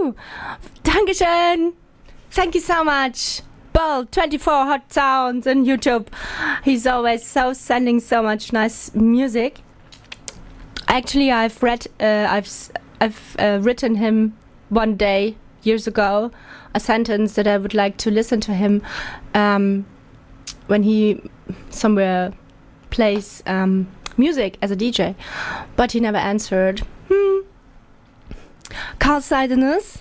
Woo! Dankeschön! Thank you so much! Bull, 24 Hot Sounds on YouTube. He's always sending so much nice music. Actually, I've written him one day, years ago, a sentence that I would like to listen to him when he somewhere plays music as a DJ, but he never answered. Kalsaydınız.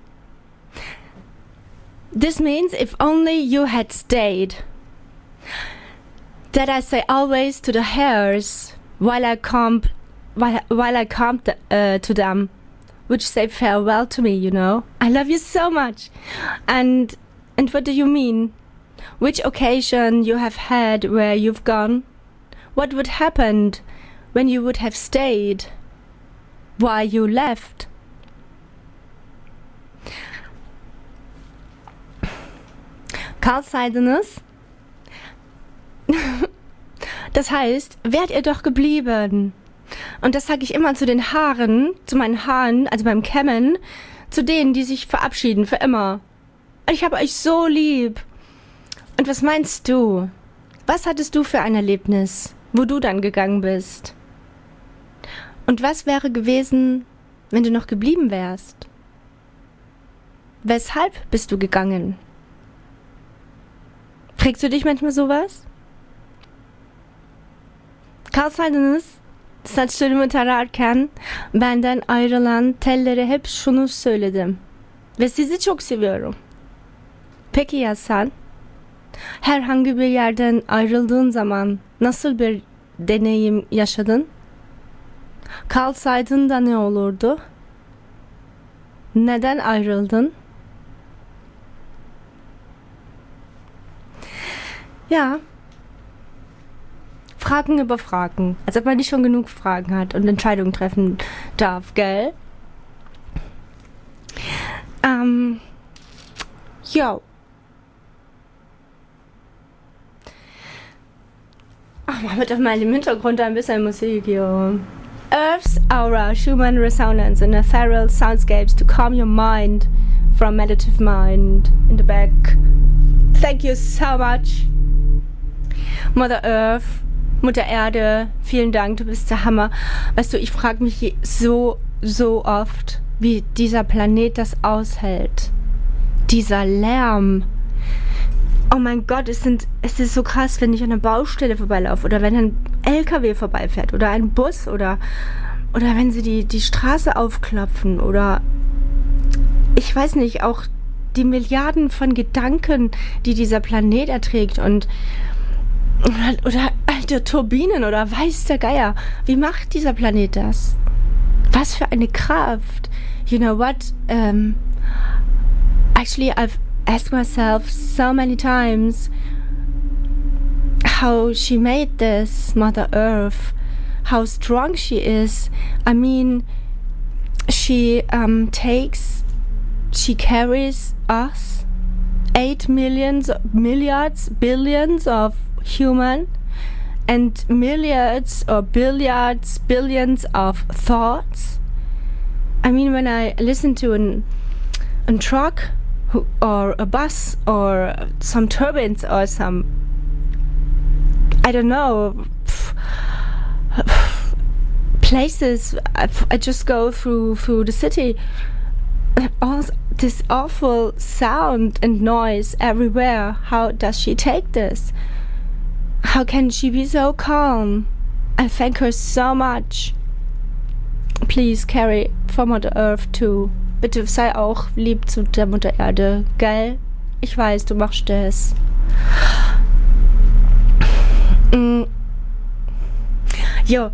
This means if only you had stayed. That I say always to the hairs while I come to them, which say farewell to me, you know. I love you so much. And what do you mean? Which occasion you have had where you've gone? What would happen when you would have stayed? Why you left? Kalsaydınız. Das heißt, wärt ihr doch geblieben. Und das sage ich immer zu den Haaren, zu meinen Haaren, also beim Kämmen, zu denen, die sich verabschieden für immer. Ich habe euch so lieb. Und was meinst du? Was hattest du für ein Erlebnis, wo du dann gegangen bist? Und was wäre gewesen, wenn du noch geblieben wärst? Weshalb bist du gegangen? Fragst du dich manchmal sowas? Kalsaydınız, saçlarımı tararken benden ayrılan tellere hep şunu söyledim. Ve sizi çok seviyorum. Peki ya sen? Herhangi bir yerden ayrıldığın zaman nasıl bir deneyim yaşadın? Kalsaydın da ne olurdu? Neden ayrıldın? Ja. Fragen über Fragen. Als ob man nicht schon genug Fragen hat und Entscheidungen treffen darf, gell? Jo. Ach, mach mit auf meinem Hintergrund ein bisschen Musik, jo. Earth's aura, Schumann resonance and ethereal soundscapes to calm your mind from meditative mind in the back. Thank you so much. Mother Earth, Mutter Erde, vielen Dank, du bist der Hammer. Weißt du, ich frage mich so oft, wie dieser Planet das aushält. Dieser Lärm. Oh mein Gott, es ist so krass, wenn ich an einer Baustelle vorbeilaufe oder wenn ein LKW vorbeifährt oder ein Bus oder wenn sie die Straße aufklopfen oder ich weiß nicht, auch die Milliarden von Gedanken, die dieser Planet erträgt oder alte Turbinen oder weiß der Geier. Wie macht dieser Planet das? Was für eine Kraft. You know what? Actually, I've asked myself so many times how she made this, Mother Earth, how strong she is. I mean, she carries us, 8 milliards, billions of human and milliards or billions of thoughts. I mean, when I listen to a truck or a bus or some turbines or some, I don't know, places, I just go through the city, all this awful sound and noise everywhere. How does she take this? How can she be so calm? I thank her so much. Please, Carrie, for Mother Earth too. Bitte sei auch lieb zu der Mutter Erde, gell? Ich weiß, du machst das. Jo,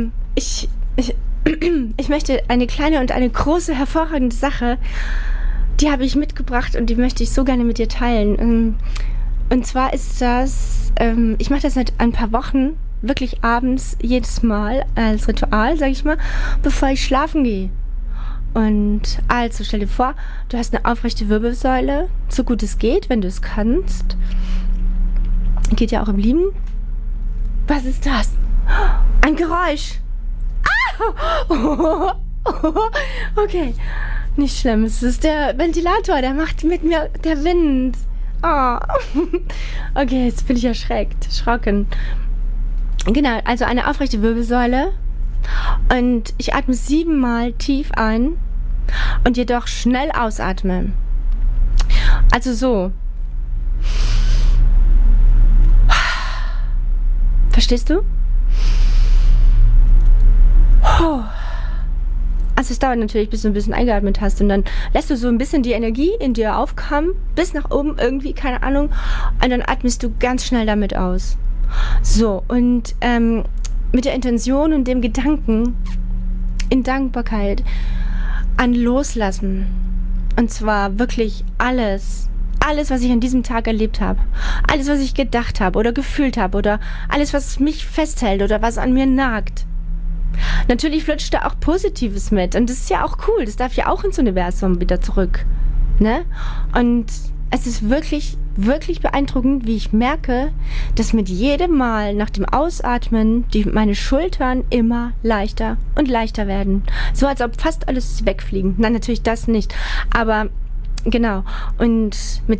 ich möchte eine kleine und eine große, hervorragende Sache, die habe ich mitgebracht und die möchte ich so gerne mit dir teilen. Und zwar ist das, ich mache das seit ein paar Wochen, wirklich abends jedes Mal als Ritual, sag ich mal, bevor ich schlafen gehe. Und also stell dir vor, du hast eine aufrechte Wirbelsäule, so gut es geht, wenn du es kannst. Geht ja auch im Liegen. Was ist das? Ein Geräusch. Ah! Okay. Nicht schlimm, es ist der Ventilator, der macht mit mir der Wind. Oh. Okay, jetzt bin ich erschrocken. Genau, also eine aufrechte Wirbelsäule. Und ich atme 7-mal tief ein und jedoch schnell ausatme. Also so. Verstehst du? Also es dauert natürlich, bis du ein bisschen eingeatmet hast und dann lässt du so ein bisschen die Energie in dir aufkommen, bis nach oben irgendwie, keine Ahnung, und dann atmest du ganz schnell damit aus. So, und mit der Intention und dem Gedanken in Dankbarkeit an Loslassen. Und zwar wirklich alles, was ich an diesem Tag erlebt habe, alles, was ich gedacht habe oder gefühlt habe oder alles, was mich festhält oder was an mir nagt. Natürlich flutscht da auch Positives mit und das ist ja auch cool, das darf ja auch ins Universum wieder zurück, ne? Und es ist wirklich, wirklich beeindruckend, wie ich merke, dass mit jedem Mal nach dem Ausatmen meine Schultern immer leichter und leichter werden. So als ob fast alles wegfliegen. Nein, natürlich das nicht, aber genau. Und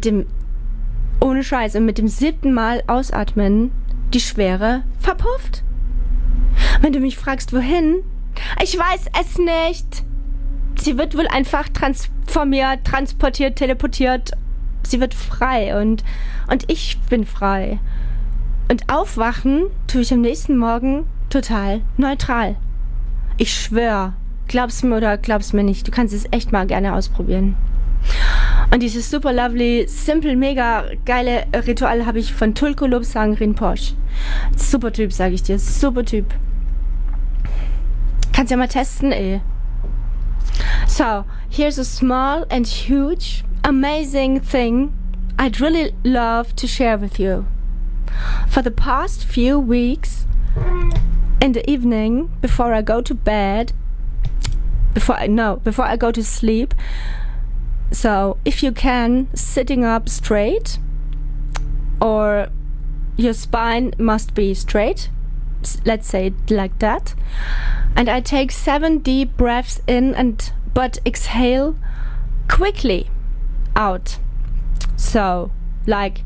ohne Scheiß, und mit dem 7. Mal Ausatmen, die Schwere verpufft. Wenn du mich fragst, wohin? Ich weiß es nicht. Sie wird wohl einfach transformiert, transportiert, teleportiert. Sie wird frei und ich bin frei. Und aufwachen tue ich am nächsten Morgen total neutral. Ich schwöre. Glaub's mir oder glaub's mir nicht. Du kannst es echt mal gerne ausprobieren. Und dieses super lovely, simple, mega geile Ritual habe ich von Tulku Lobsang Rinpoche. Super Typ, sage ich dir. Super Typ. Kannst ja mal testen, eh. So, here's a small and huge, amazing thing I'd really love to share with you. For the past few weeks, in the evening, before I go to bed, before I go to sleep, so if you can, sitting up straight, or your spine must be straight, let's say it like that, and I take 7 deep breaths in but exhale quickly out. So, like,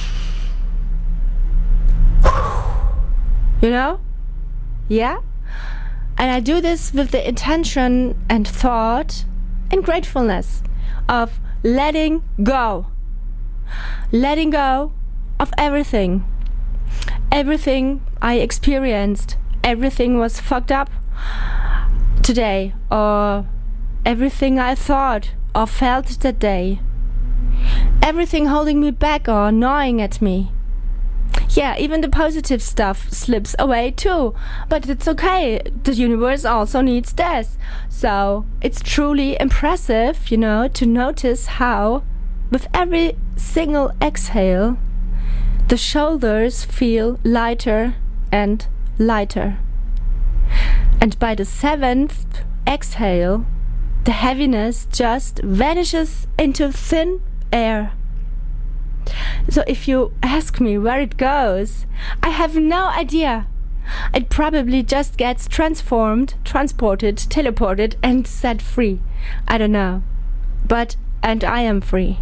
you know? Yeah? And I do this with the intention and thought and gratefulness of letting go. Letting go of everything. Everything I experienced. Everything was fucked up today. Or everything I thought or felt that day. Everything holding me back or gnawing at me. Yeah, even the positive stuff slips away too. But it's okay. The universe also needs this. So it's truly impressive, you know, to notice how, with every single exhale, the shoulders feel lighter and lighter. And by the 7th exhale, the heaviness just vanishes into thin air. So if you ask me where it goes, I have no idea. It probably just gets transformed, transported, teleported and set free. I don't know. And I am free.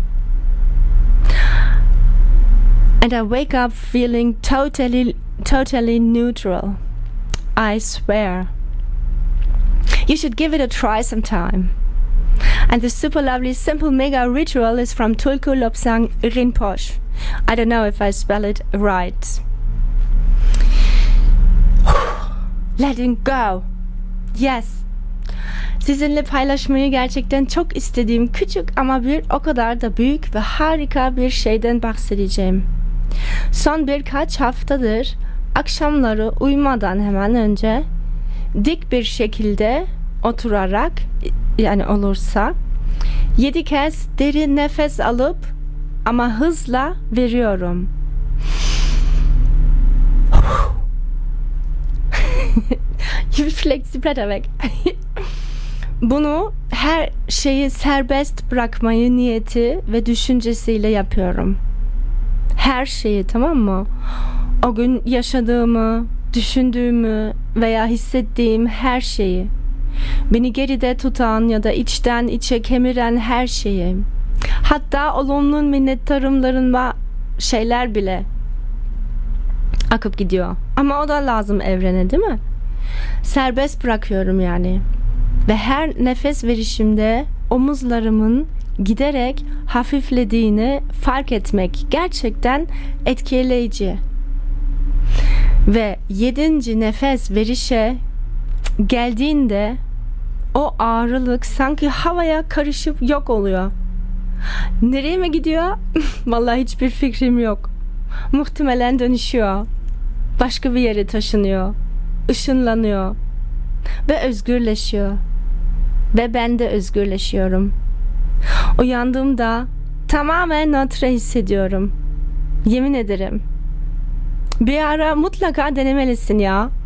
And I wake up feeling totally neutral. I swear. You should give it a try sometime. And the super lovely, simple, mega ritual is from Tulku Lobsang Rinpoche. I don't know if I spell it right. Letting go. Yes. Sizinle paylaşmayı gerçekten çok istediğim küçük ama bir o kadar da büyük ve harika bir şeyden bahsedeceğim. Son birkaç haftadır akşamları uyumadan hemen önce dik bir şekilde oturarak, yani olursa 7 kez derin nefes alıp ama hızla veriyorum. Gibi flex die Blätter weg. Bunu her şeyi serbest bırakmayı niyeti ve düşüncesiyle yapıyorum. Her şeyi, tamam mı? O gün yaşadığımı, düşündüğümü veya hissettiğim her şeyi. Beni geride tutan ya da içten içe kemiren her şeyi. Hatta olumlu minnettarımların şeyler bile akıp gidiyor. Ama o da lazım evrene, değil mi? Serbest bırakıyorum yani. Ve her nefes verişimde omuzlarımın giderek hafiflediğini fark etmek gerçekten etkileyici. Ve 7. nefes verişe geldiğinde o ağırlık sanki havaya karışıp yok oluyor. Nereye mi gidiyor? Vallahi hiçbir fikrim yok. Muhtemelen dönüşüyor. Başka bir yere taşınıyor. Işınlanıyor. Ve özgürleşiyor. Ve ben de özgürleşiyorum. Uyandığımda tamamen nötr hissediyorum. Yemin ederim. Bir ara mutlaka denemelisin ya.